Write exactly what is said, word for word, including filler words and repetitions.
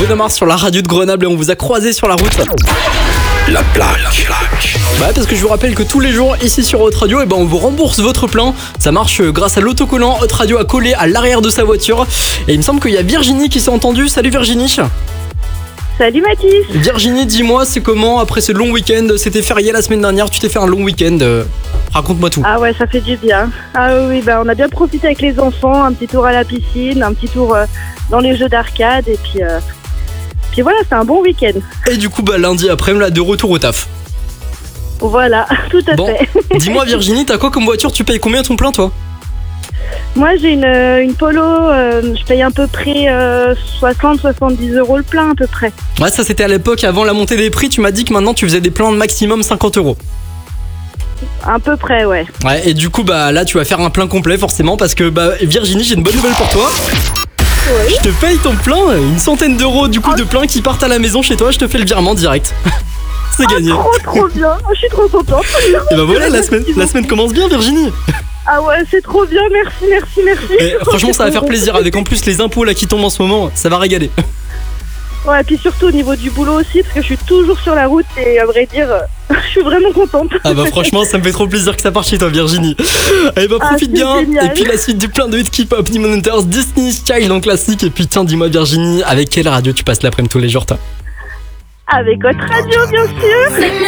Bruno Mars sur la radio de Grenoble et on vous a croisé sur la route. La plaque. Bah parce que je vous rappelle que tous les jours ici sur Hot Radio, eh ben on vous rembourse votre plein. Ça marche grâce à l'autocollant Hot Radio à coller à l'arrière de sa voiture. Et il me semble qu'il y a Virginie qui s'est entendue. Salut Virginie. Salut Mathis. Virginie, dis-moi, c'est comment après ce long week-end? C'était férié la semaine dernière, tu t'es fait un long week-end. euh, Raconte-moi tout. Ah ouais, ça fait du bien. Ah oui, bah on a bien profité avec les enfants, un petit tour à la piscine, un petit tour euh, dans les jeux d'arcade et puis, euh, puis voilà, c'est un bon week-end. Et du coup, bah lundi après-midi, là, de retour au taf. Voilà, tout à Bon, fait. dis-moi Virginie, t'as quoi comme voiture? Tu payes combien ton plein toi? Moi j'ai une, euh, une Polo, euh, je paye à peu près euh, soixante à soixante-dix euros le plein à peu près. Ouais, ça c'était à l'époque avant la montée des prix. Tu m'as dit que maintenant tu faisais des plans de maximum cinquante euros. À peu près, ouais. Ouais, et du coup, bah là tu vas faire un plein complet forcément parce que bah Virginie, j'ai une bonne nouvelle pour toi. Oui. Je te paye ton plein, une centaine d'euros du coup de plein qui partent à la maison chez toi. Je te fais le virement direct. C'est gagné. Trop trop bien, je suis trop contente. Et bah voilà, la semaine, la semaine commence bien Virginie. Ah ouais, c'est trop bien, merci, merci, merci. Et franchement, ça va faire plaisir avec en plus les impôts là qui tombent en ce moment, ça va régaler. Ouais, et puis surtout au niveau du boulot aussi, parce que je suis toujours sur la route et à vrai dire, euh, je suis vraiment contente. Ah bah franchement, ça me fait trop plaisir que ça parte chez toi Virginie. Allez bah profite Ah, c'est bien. génial. Et puis la suite du plein de hits K-pop, Demon Hunters, Destiny's Child en classique. Et puis tiens, dis-moi Virginie, avec quelle radio tu passes l'après-midi tous les jours toi? Avec votre radio, bien sûr.